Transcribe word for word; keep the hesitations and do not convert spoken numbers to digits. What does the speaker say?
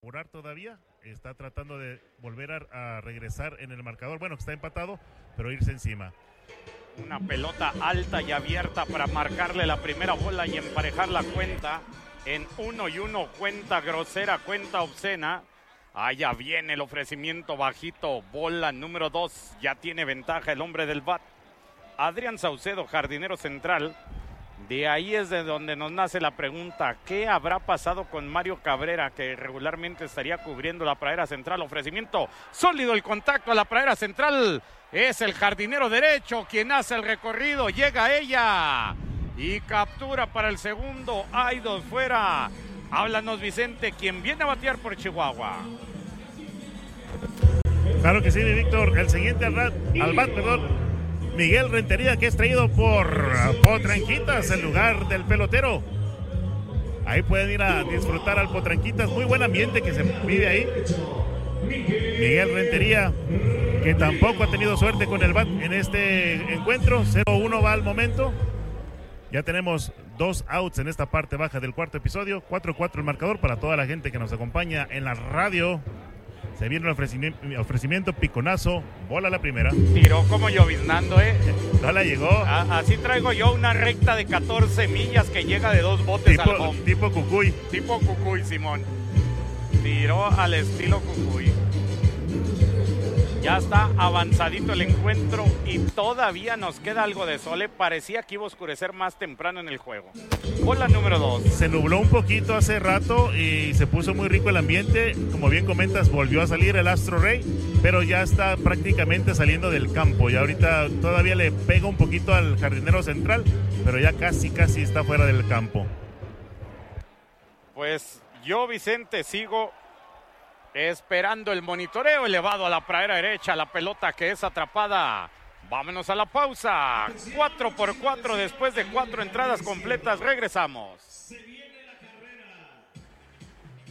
Orar todavía, está tratando de volver a, a regresar en el marcador, bueno, que está empatado, pero irse encima. Una pelota alta y abierta para marcarle la primera bola y emparejar la cuenta en uno y uno, cuenta grosera, cuenta obscena. Allá viene el ofrecimiento bajito, bola número dos, ya tiene ventaja el hombre del bat. Adrián Saucedo, jardinero central. De ahí es de donde nos nace la pregunta, ¿qué habrá pasado con Mario Cabrera, que regularmente estaría cubriendo la pradera central? Ofrecimiento sólido, el contacto a la pradera central, es el jardinero derecho quien hace el recorrido, llega ella y captura para el segundo, hay dos fuera. Háblanos, Vicente, quien viene a batear por Chihuahua. Claro que sí, mi Víctor, el siguiente al bat, al bat perdón. Miguel Rentería, que es traído por Potranquitas, en lugar del pelotero. Ahí pueden ir a disfrutar al Potranquitas, muy buen ambiente que se vive ahí. Miguel Rentería, que tampoco ha tenido suerte con el bat en este encuentro, cero uno va al momento. Ya tenemos dos outs en esta parte baja del cuarto episodio, cuatro cuatro el marcador para toda la gente que nos acompaña en la radio. Se viene el ofrecimiento, ofrecimiento piconazo, bola la primera. Tiró como lloviznando, ¿eh? No la llegó. A, así traigo yo una recta de catorce millas que llega de dos botes tipo, al home. Tipo Cucuy. Tipo Cucuy, Simón. Tiró al estilo Cucuy. Ya está avanzadito el encuentro y todavía nos queda algo de sol. Parecía que iba a oscurecer más temprano en el juego. Bola número dos. Se nubló un poquito hace rato y se puso muy rico el ambiente. Como bien comentas, volvió a salir el Astro Rey, pero ya está prácticamente saliendo del campo. Y ahorita todavía le pega un poquito al jardinero central, pero ya casi, casi está fuera del campo. Pues yo, Vicente, sigo esperando el monitoreo elevado a la pradera derecha, la pelota que es atrapada. Vámonos a la pausa. cuatro por cuatro después de cuatro entradas completas. Regresamos.